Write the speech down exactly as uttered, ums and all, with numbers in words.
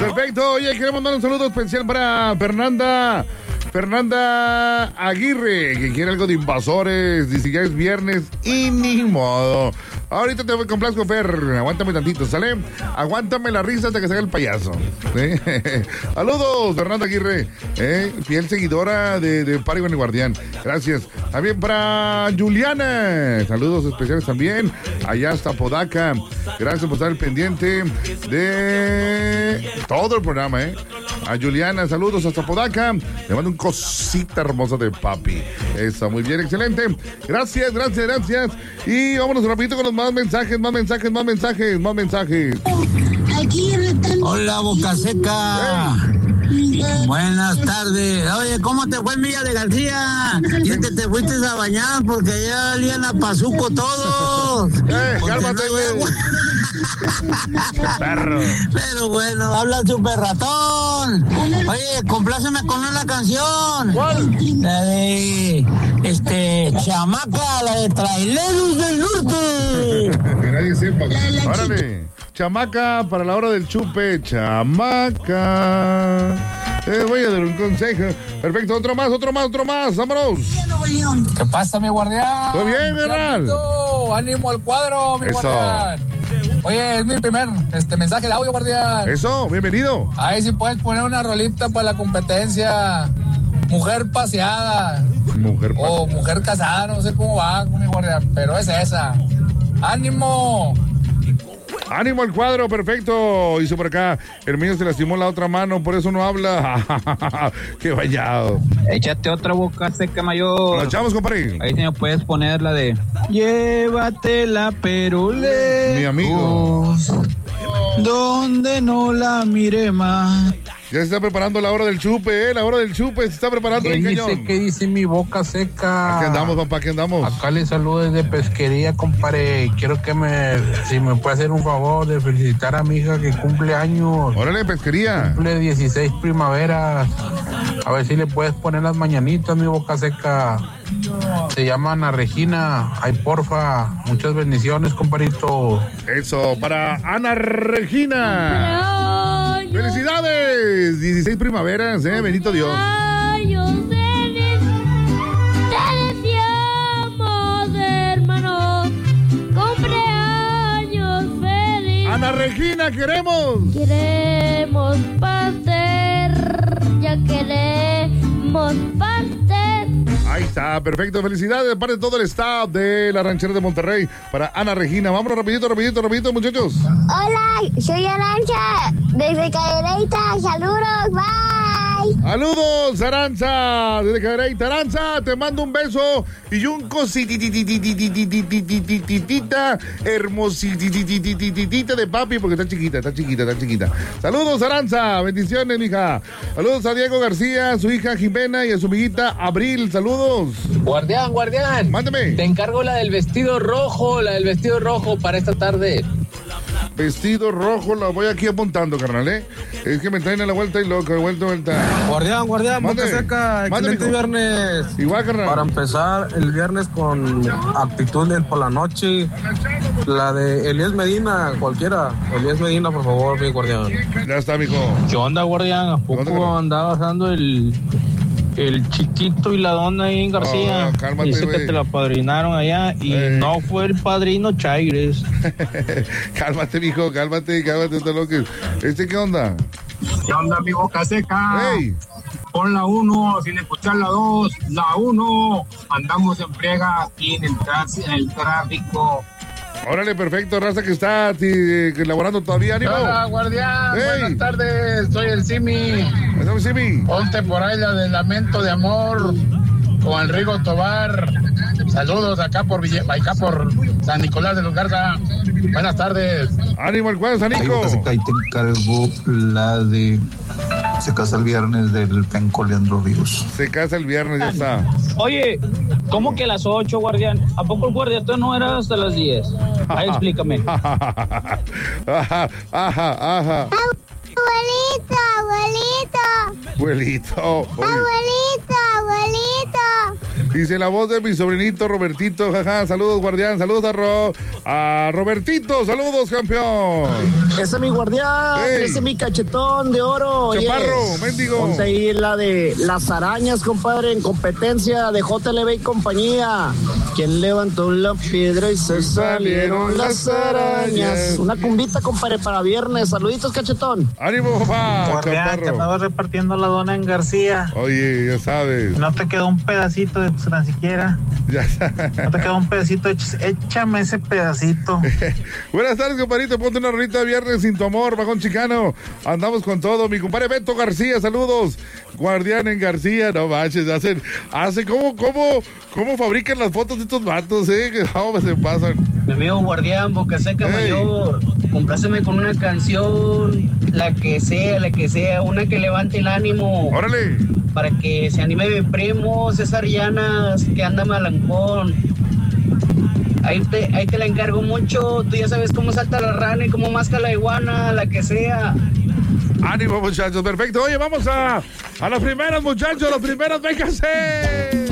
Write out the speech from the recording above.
Perfecto, oye, queremos mandar un saludo especial para Fernanda. Fernanda Aguirre, que quiere algo de Invasores, dice ya es viernes y ni modo. Ahorita te complazco, Fer, aguántame tantito, ¿sale? Aguántame la risa hasta que salga el payaso. ¿Sí? Saludos, Fernanda Aguirre, ¿eh? Fiel seguidora de, de Pari con el Guardián. Gracias. También para Juliana, saludos especiales también. Allá hasta Podaca. Gracias por estar al pendiente de todo el programa, ¿eh? A Juliana, saludos hasta Podaca. Le mando un cosita hermosa de papi. Eso, muy bien, excelente. Gracias, gracias, gracias. Y vámonos rapidito con los más mensajes, más mensajes, más mensajes, más mensajes. Hola, Boca Seca. Hey. Buenas tardes. Oye, ¿cómo te fue en Villa de García? Ya que te fuiste a bañar porque ya olían a pazuco todos. Eh, cálmate, güey. Perro. Pero bueno, habla el super ratón. Oye, compláceme con una canción. ¿Cuál? La de, este, Chamaca, la de Traileros del Norte. Que nadie sepa. Órale. Chamaca para la hora del chupe. Chamaca. Eh, voy a dar un consejo. Perfecto, otro más, otro más, otro más. Vámonos. ¿Qué pasa, mi guardián? ¿Todo bien, carnal? Ánimo al cuadro, mi Eso. guardián. Oye, es mi primer este mensaje de audio, guardián. Eso, bienvenido. Ahí sí puedes poner una rolita para la competencia. Mujer paseada. Mujer paseada. O mujer casada, no sé cómo va, mi guardián, pero es esa. ¡Ánimo! Ánimo al cuadro, perfecto. Hizo por acá, el mío se lastimó la otra mano, por eso no habla. Qué vallado. Échate otra Boca Seca mayor. La echamos, compadre. Ahí sí me puedes poner la de llévatela pero lejos, mi amigo, donde no la mire más. Ya se está preparando la hora del chupe, ¿eh? La hora del chupe se está preparando el cañón. ¿Qué dice, qué dice mi Boca Seca? Aquí andamos, papá, aquí andamos. Acá le saludo desde pesquería, compadre. Quiero que me, si me puede hacer un favor de felicitar a mi hija que cumple años. Órale, pesquería. Cumple dieciséis primaveras. A ver si le puedes poner las mañanitas, mi Boca Seca. Se llama Ana Regina. Ay, porfa. Muchas bendiciones, compadrito. Eso, para Ana Regina. ¡Felicidades! dieciséis primaveras, ¿eh? Bendito Dios. Te deseamos, hermanos, cumpleaños feliz. Ana Regina, queremos. Queremos pastel, ya queremos pastel. Ahí está, perfecto. Felicidades de parte de todo el staff de la Ranchera de Monterrey para Ana Regina. Vámonos rapidito, rapidito, rapidito, muchachos. Hola, soy Arancha, desde Cadereyta. Saludos, bye. Saludos, Aranza, desde Cadereyta. Aranza, te mando un beso y un cositititititititititita hermositititititita de papi, porque está chiquita, está chiquita, está chiquita. Saludos, Aranza, bendiciones, mija. Saludos a Diego García, a su hija Jimena y a su amiguita Abril. Saludos. Guardián, guardián. Mándeme. Te encargo la del vestido rojo, la del vestido rojo para esta tarde. Vestido rojo, la voy aquí apuntando, carnal, ¿eh? Es que me traen a la vuelta y loco, de vuelta, vuelta. Guardián, guardián, Mande. Boca Seca, excelente Mande, viernes. Igual, carnal. Para empezar el viernes con actitud por la noche, la de Elías Medina, cualquiera. Elías Medina, por favor, mi guardián. Ya está, mijo. ¿Qué onda, guardián? ¿A poco andabas dando el, el chiquito y la dona ahí en García? Oh, cálmate, dice güey. que te la padrinaron allá y Eh. no fue el padrino Chaires. Cálmate, mijo, cálmate, cálmate, está loco. ¿Este qué onda? ¿Qué onda, mi Boca Seca? Hey. Pon la uno, sin escuchar la dos. La uno, andamos en friega aquí en el, tras- en el tráfico. Órale, perfecto, raza que está ti, que elaborando todavía, ánimo. Hola, guardián. Hey. Buenas tardes. Soy el Simi. Estamos, Simi. Ponte por ahí la de Lamento de Amor con el Rigo Tobar. Saludos acá por Ville- acá por San Nicolás de los Garza. Buenas tardes. Ánimo al cuadro, Sanico. Ahí te encargo la de Se casa el viernes del Penco Leandro Ríos. Se casa el viernes, ya está. Oye, ¿cómo que a las ocho, guardián? ¿A poco el guardián no era hasta las diez? Ahí explícame. Ajá, ajá, ajá. Abuelito, abuelito. Abuelito. oye. Abuelito, abuelito. Dice la voz de mi sobrinito Robertito, jaja, saludos guardián, saludos a, Ro, a Robertito, saludos campeón. Ese es mi guardián, Ey. ese es mi cachetón de oro. Chaparro, Oye, mendigo. ponte ahí la de las arañas, compadre, en competencia de J L B y compañía. ¿Quién levantó la piedra y se salieron las arañas? Una cumbita, compadre, para viernes. Saluditos, cachetón. Ánimo, papá. Guardián, Chaparro. que andabas repartiendo la dona en García. Oye, ya sabes. No te quedó un pedacito de tan siquiera. Ya No te quedó un pedacito. Éch- Échame ese pedacito. Buenas tardes, compadrito. Ponte una rolita de viernes sin tu amor, bajón chicano. Andamos con todo. Mi compadre Beto García, saludos. Guardián en García, no manches, hacen, hacen, ¿cómo, cómo, cómo fabrican las fotos de estos vatos, eh? Que vamos, se pasan. Mi amigo Guardián, Boca Seca Ey. Mayor, compláceme con una canción, la que sea, la que sea, una que levante el ánimo. Órale. Para que se anime mi primo César Llanas, que anda malancón. Ahí te, ahí te la encargo mucho, tú ya sabes cómo salta la rana y cómo masca la iguana, la que sea. Ánimo, muchachos, perfecto. Oye, vamos a, a las primeras, muchachos, las primeras, vénganse.